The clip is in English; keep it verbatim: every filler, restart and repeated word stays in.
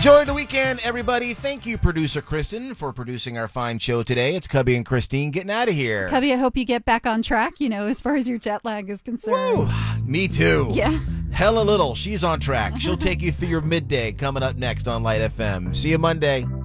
Enjoy the weekend, everybody. Thank you, producer Kristen, for producing our fine show today. It's Cubby and Christine getting out of here. Cubby, I hope you get back on track, you know, as far as your jet lag is concerned. Woo. Me too. Yeah. Hella Little, she's on track. She'll take you through your midday coming up next on Light F M. See you Monday.